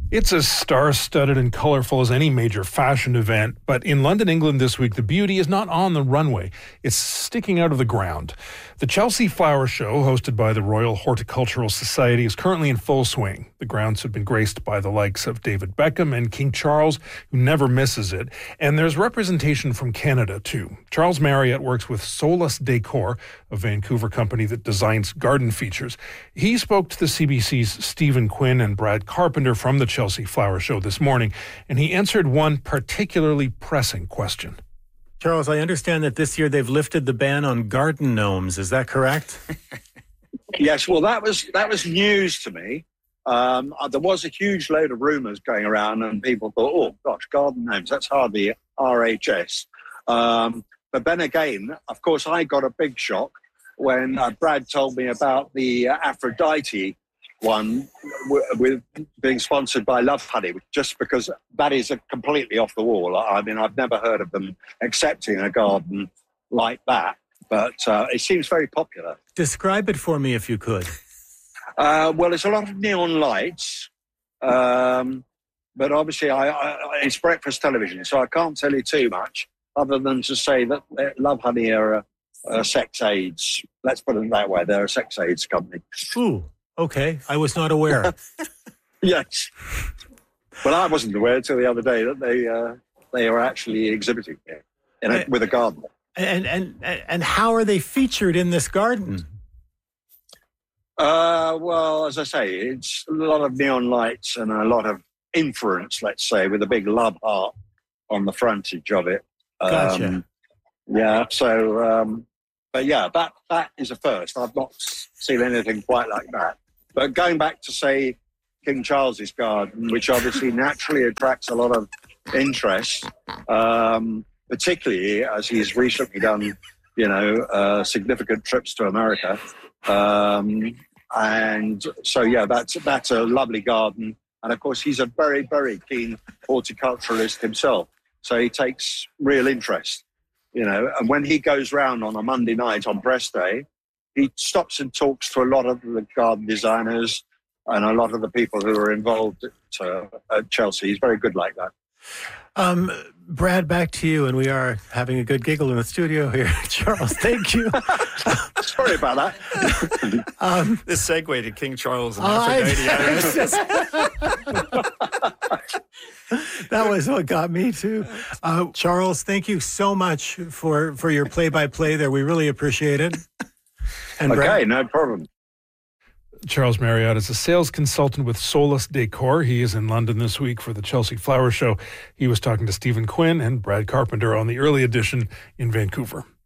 It's as star-studded and colorful as any major fashion event, but in London, England this week, the beauty is not on the runway. It's sticking out of the ground. The Chelsea Flower Show, hosted by the Royal Horticultural Society, is currently in full swing. The grounds have been graced by the likes of David Beckham and King Charles, who never misses it. And there's representation from Canada, too. Charles Marriott works with Solus Decor, a Vancouver company that designs garden features. He spoke to the CBC's Stephen Quinn and Brad Carpenter from the Chelsea Flower Show this morning, and he answered one particularly pressing question. Charles, I understand that this year they've lifted the ban on garden gnomes. Is that correct? Yes, well, that was news to me. There was a huge load of rumours going around, and people thought, "Oh gosh, garden gnomes, that's hardly RHS." But then again, of course, I got a big shock when Brad told me about the Aphrodite one with being sponsored by Lovehoney, just because that is completely off the wall. I mean, I've never heard of them accepting a garden like that, but it seems very popular. Describe it for me if you could. Well, it's a lot of neon lights, but obviously it's breakfast television, so I can't tell you too much other than to say that Lovehoney are sex aids. Let's put it that way. They're a sex aids company. Ooh. Okay, I was not aware. Yes. Well, I wasn't aware until the other day that they are actually exhibiting here with a garden. And how are they featured in this garden? Well, as I say, it's a lot of neon lights and a lot of inference, let's say, with a big love heart on the frontage of it. Gotcha. Yeah, so, but yeah, that is a first. I've not seen anything quite like that. But going back to, say, King Charles's garden, which obviously naturally attracts a lot of interest, particularly as he's recently done, significant trips to America. And so, yeah, that's a lovely garden. And, of course, he's a very, very keen horticulturalist himself. So he takes real interest, And when he goes round on a Monday night on press day, he stops and talks to a lot of the garden designers and a lot of the people who are involved at Chelsea. He's very good like that. Brad, back to you, and we are having a good giggle in the studio here. Charles, thank you. Sorry about that. This segue to King Charles and Aphrodite. That was what got me too. Charles, thank you so much for your play-by-play there. We really appreciate it. And okay, Brad, no problem. Charles Marriott is a sales consultant with Solus Decor. He is in London this week for the Chelsea Flower Show. He was talking to Stephen Quinn and Brad Carpenter on the early edition in Vancouver.